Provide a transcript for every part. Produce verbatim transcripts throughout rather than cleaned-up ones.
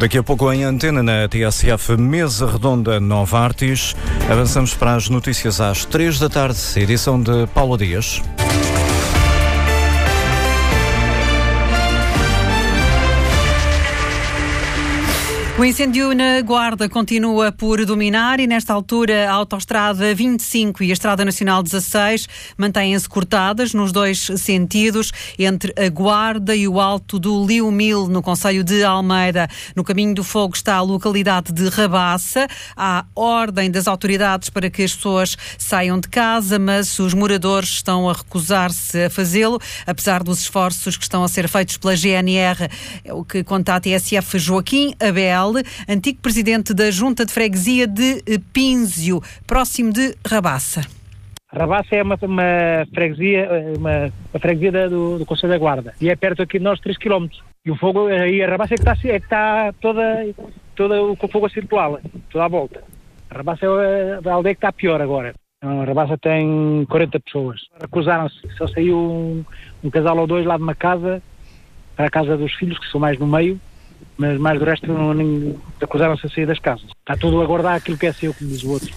Daqui a pouco em antena na T S F, mesa redonda Nova Artis. Avançamos para as notícias às três da tarde, edição de Paulo Dias. O incêndio na Guarda continua por dominar e, nesta altura, a Autostrada vinte e cinco e a Estrada Nacional dezasseis mantêm-se cortadas nos dois sentidos, entre a Guarda e o Alto do Liumil, no concelho de Almeida. No caminho do fogo está a localidade de Rabaça. Há ordem das autoridades para que as pessoas saiam de casa, mas os moradores estão a recusar-se a fazê-lo, apesar dos esforços que estão a ser feitos pela G N R. É o que conta a T S F Joaquim Abel, antigo presidente da Junta de Freguesia de Pínzio, próximo de Rabaça. Rabaça é uma, uma freguesia, uma, uma freguesia do, do Conselho da Guarda, e é perto aqui de nós três quilómetros. E o fogo, aí a Rabaça é que está, é que está toda, toda o fogo a circular, toda à volta. A Rabaça é a aldeia que está pior agora. A Rabaça tem quarenta pessoas. Recusaram-se, só saiu um, um casal ou dois lá de uma casa, para a casa dos filhos, que são mais no meio, mas mais do resto não, nem, acusaram-se a sair das casas. Está tudo a guardar aquilo que é seu, como diz o outro.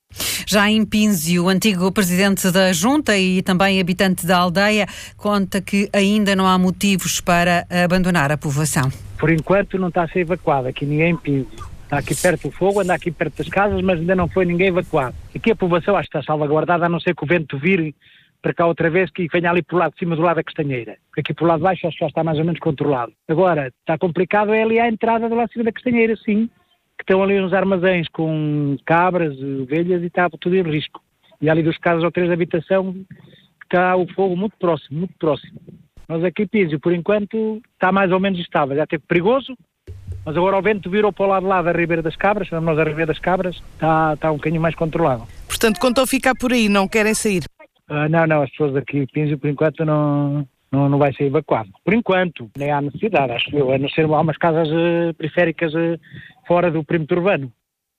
Já em Pínzio, o antigo presidente da Junta e também habitante da aldeia conta que ainda não há motivos para abandonar a povoação. Por enquanto não está a ser evacuado aqui ninguém em Pínzio. Está aqui perto do fogo, anda aqui perto das casas, mas ainda não foi ninguém evacuado. Aqui a povoação acho que está salvaguardada, a não ser que o vento vire para cá outra vez, que venha ali por lado de cima do lado da Castanheira. Porque aqui por lado de baixo acho que já está mais ou menos controlado. Agora, está complicado é ali a entrada do lado de cima da Castanheira, sim, que estão ali uns armazéns com cabras, ovelhas e está tudo em risco. E ali dos casas ou três de habitação está o fogo muito próximo, muito próximo. Nós aqui, Pínzio, por enquanto, está mais ou menos estável. Já teve perigoso, mas agora o vento virou para o lado lá da Ribeira das Cabras, chamamos nós a Ribeira das Cabras, está, está um bocadinho mais controlado. Portanto, quanto ao ficar por aí, não querem sair? Uh, não, não, as pessoas aqui, Pínzio, por enquanto não, não, não vai ser evacuado. Por enquanto, nem há necessidade, acho eu, a não ser há umas casas uh, periféricas uh, fora do perímetro urbano.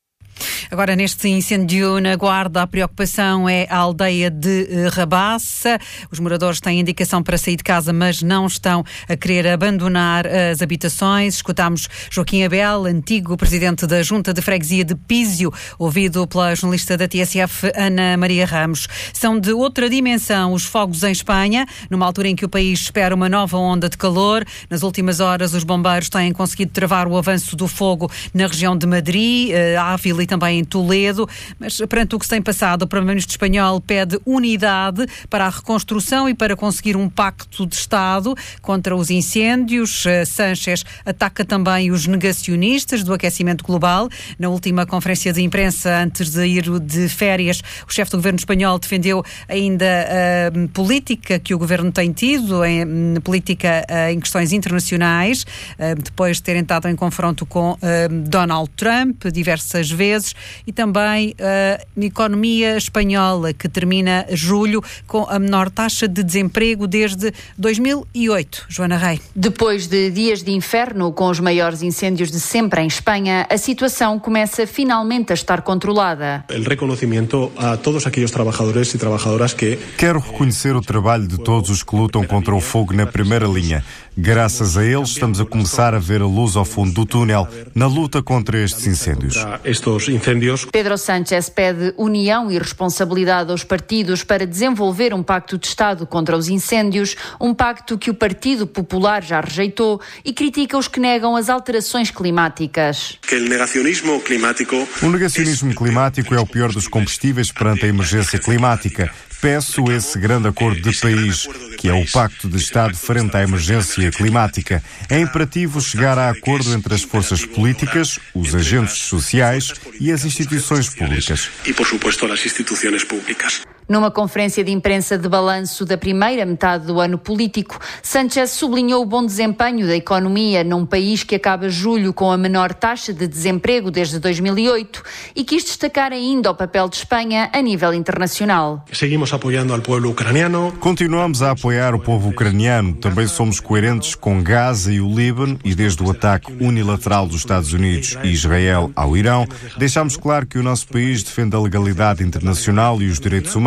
Agora, neste incêndio na Guarda, a preocupação é a aldeia de Rabaça. Os moradores têm indicação para sair de casa, mas não estão a querer abandonar as habitações. Escutámos Joaquim Abel, antigo presidente da Junta de Freguesia de Pínzio, ouvido pela jornalista da T S F, Ana Maria Ramos. São de outra dimensão os fogos em Espanha, numa altura em que o país espera uma nova onda de calor. Nas últimas horas, os bombeiros têm conseguido travar o avanço do fogo na região de Madrid, Ávila e também em Toledo, mas perante o que se tem passado, o Primeiro-Ministro espanhol pede unidade para a reconstrução e para conseguir um pacto de Estado contra os incêndios. Sánchez ataca também os negacionistas do aquecimento global. Na última conferência de imprensa, antes de ir de férias, o chefe do governo espanhol defendeu ainda a política que o governo tem tido, em política em questões internacionais, depois de ter entrado em confronto com Donald Trump diversas vezes. E também a economia espanhola, que termina julho com a menor taxa de desemprego desde dois mil e oito. Joana Rei. Depois de dias de inferno com os maiores incêndios de sempre em Espanha, a situação começa finalmente a estar controlada. El reconocimiento a todos aquellos trabajadores y trabajadoras que... Quero reconhecer o trabalho de todos os que lutam contra o fogo na primeira linha. Graças a eles estamos a começar a ver a luz ao fundo do túnel na luta contra estes incêndios. Estos incêndios. Pedro Sánchez pede união e responsabilidade aos partidos para desenvolver um pacto de Estado contra os incêndios, um pacto que o Partido Popular já rejeitou, e critica os que negam as alterações climáticas. Que o negacionismo climático... O negacionismo climático é o pior dos combustíveis perante a emergência climática. Peço esse grande acordo de país, que é o Pacto de Estado frente à emergência climática. É imperativo chegar a acordo entre as forças políticas, os agentes sociais e as instituições públicas. E, por supuesto, as instituições públicas. Numa conferência de imprensa de balanço da primeira metade do ano político, Sánchez sublinhou o bom desempenho da economia num país que acaba julho com a menor taxa de desemprego desde dois mil e oito e quis destacar ainda o papel de Espanha a nível internacional. Seguimos apoiando ao povo ucraniano. Continuamos a apoiar o povo ucraniano. Também somos coerentes com Gaza e o Líbano e desde o ataque unilateral dos Estados Unidos e Israel ao Irão, deixamos claro que o nosso país defende a legalidade internacional e os direitos humanos.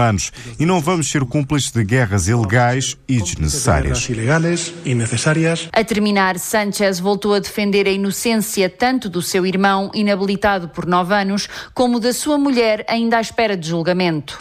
humanos e não vamos ser cúmplices de guerras ilegais e desnecessárias. A terminar, Sánchez voltou a defender a inocência tanto do seu irmão, inabilitado por nove anos, como da sua mulher, ainda à espera de julgamento.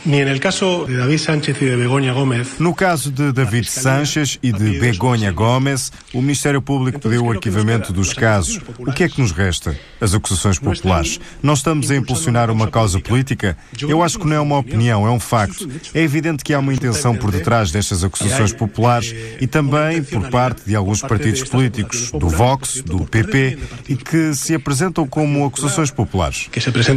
No caso de David Sánchez e de Begoña Gómez, o Ministério Público pediu o arquivamento dos casos. O que é que nos resta? As acusações populares. Não estamos a impulsionar uma causa política? Eu acho que não é uma opinião, é um facto. É evidente que há uma intenção por detrás destas acusações populares e também por parte de alguns partidos políticos, do Vox, do P P, e que se apresentam como acusações populares.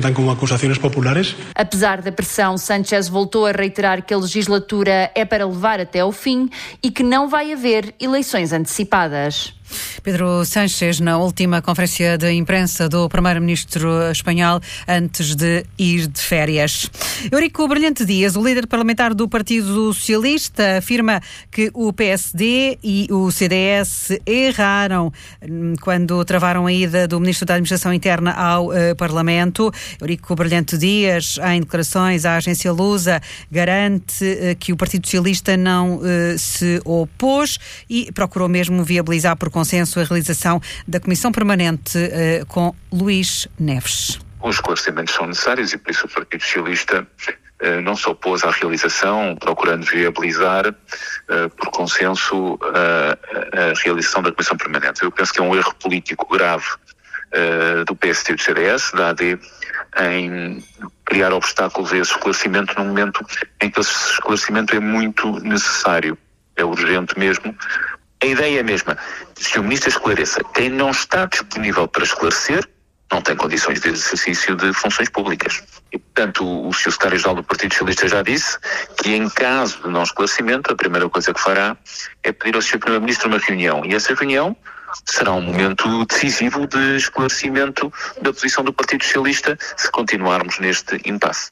Apesar da pressão, Sánchez voltou a reiterar que a legislatura é para levar até ao fim e que não vai haver eleições antecipadas. Pedro Sánchez, na última conferência de imprensa do primeiro-ministro espanhol antes de ir de férias. Eurico Brilhante Dias, o líder parlamentar do Partido Socialista, afirma que o P S D e o C D S erraram quando travaram a ida do ministro da Administração Interna ao uh, Parlamento. Eurico Brilhante Dias, em declarações à agência Lusa, garante uh, que o Partido Socialista não uh, se opôs e procurou mesmo viabilizar por consenso a realização da Comissão Permanente uh, com Luís Neves. Os esclarecimentos são necessários e por isso o Partido Socialista uh, não se opôs à realização, procurando viabilizar uh, por consenso uh, a realização da Comissão Permanente. Eu penso que é um erro político grave uh, do P S D e do C D S, da A D, em criar obstáculos a esse esclarecimento num momento em que esse esclarecimento é muito necessário, é urgente mesmo. A ideia é a mesma. Se o Ministro esclareça, quem não está disponível para esclarecer não tem condições de exercício de funções públicas. E, portanto, o senhor Secretário-Geral do Partido Socialista já disse que, em caso de não esclarecimento, a primeira coisa que fará é pedir ao senhor Primeiro-Ministro uma reunião. E essa reunião será um momento decisivo de esclarecimento da posição do Partido Socialista se continuarmos neste impasse.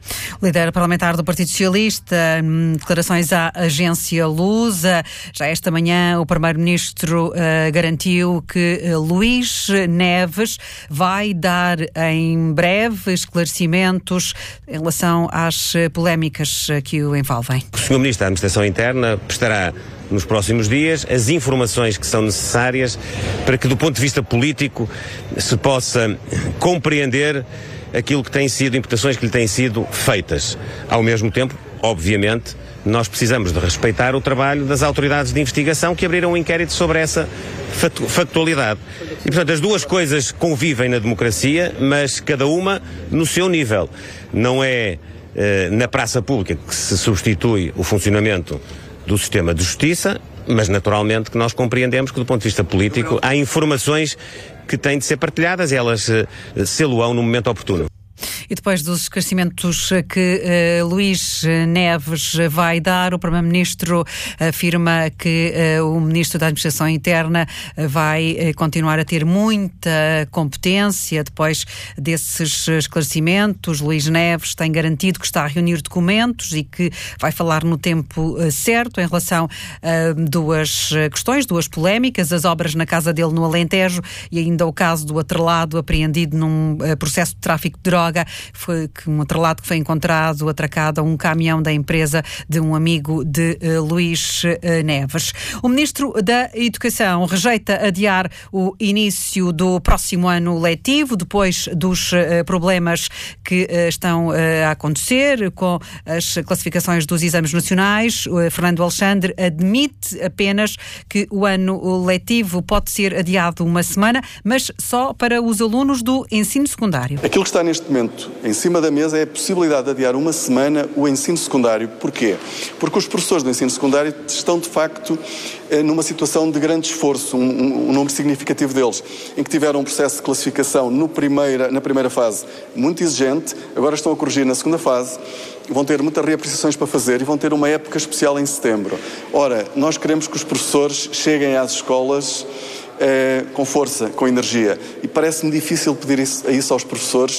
Líder parlamentar do Partido Socialista, declarações à agência Lusa. Já esta manhã o Primeiro-Ministro uh, garantiu que uh, Luís Neves vai dar em breve esclarecimentos em relação às polémicas que o envolvem. O senhor Ministro da Administração Interna prestará nos próximos dias as informações que são necessárias para que, do ponto de vista político, se possa compreender aquilo que têm sido, imputações que lhe têm sido feitas. Ao mesmo tempo, obviamente, nós precisamos de respeitar o trabalho das autoridades de investigação que abriram um inquérito sobre essa factualidade. E, portanto, as duas coisas convivem na democracia, mas cada uma no seu nível. Não é eh, na praça pública que se substitui o funcionamento do sistema de justiça, mas naturalmente que nós compreendemos que, do ponto de vista político, há informações que têm de ser partilhadas e elas uh, sê-lo-ão no momento oportuno. E depois dos esclarecimentos que uh, Luís Neves vai dar, o Primeiro-Ministro afirma que uh, o Ministro da Administração Interna vai uh, continuar a ter muita competência depois desses esclarecimentos. Luís Neves tem garantido que está a reunir documentos e que vai falar no tempo uh, certo em relação a uh, duas questões, duas polémicas, as obras na casa dele no Alentejo e ainda o caso do atrelado apreendido num uh, processo de tráfico de droga. Foi um atrelado que foi encontrado atracado a um caminhão da empresa de um amigo de uh, Luís uh, Neves. O Ministro da Educação rejeita adiar o início do próximo ano letivo, depois dos uh, problemas que uh, estão uh, a acontecer com as classificações dos exames nacionais. Uh, Fernando Alexandre admite apenas que o ano letivo pode ser adiado uma semana, mas só para os alunos do ensino secundário. Aquilo que está neste momento em cima da mesa é a possibilidade de adiar uma semana o ensino secundário. Porquê? Porque os professores do ensino secundário estão, de facto, numa situação de grande esforço, um, um, um número significativo deles, em que tiveram um processo de classificação no primeira, na primeira fase muito exigente, agora estão a corrigir na segunda fase, vão ter muitas reapreciações para fazer e vão ter uma época especial em setembro. Ora, nós queremos que os professores cheguem às escolas eh, com força, com energia, e parece-me difícil pedir isso, a isso aos professores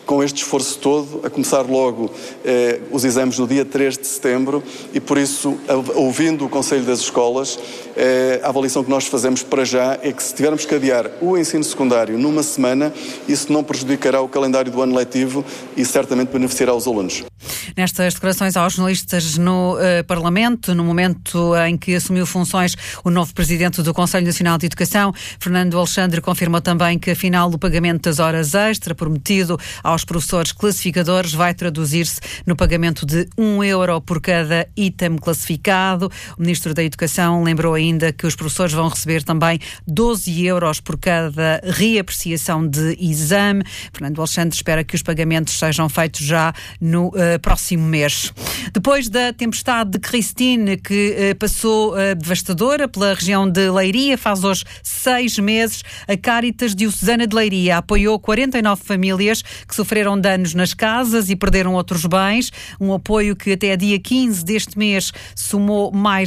com este esforço todo, a começar logo eh, os exames no dia três de setembro e, por isso, a, ouvindo o Conselho das Escolas, eh, a avaliação que nós fazemos para já é que se tivermos que adiar o ensino secundário numa semana, isso não prejudicará o calendário do ano letivo e certamente beneficiará os alunos. Nestas declarações aos jornalistas no uh, Parlamento, no momento em que assumiu funções o novo Presidente do Conselho Nacional de Educação, Fernando Alexandre, confirmou também que afinal o pagamento das horas extra prometido aos professores classificadores vai traduzir-se no pagamento de um euro por cada item classificado. O Ministro da Educação lembrou ainda que os professores vão receber também doze euros por cada reapreciação de exame. Fernando Alexandre espera que os pagamentos sejam feitos já no uh, próximo mês. Depois da tempestade de Christine, que uh, passou uh, devastadora pela região de Leiria, faz hoje seis meses, a Cáritas Diocesana de Leiria apoiou quarenta e nove famílias que sofreram danos nas casas e perderam outros bens. Um apoio que até dia quinze deste mês somou mais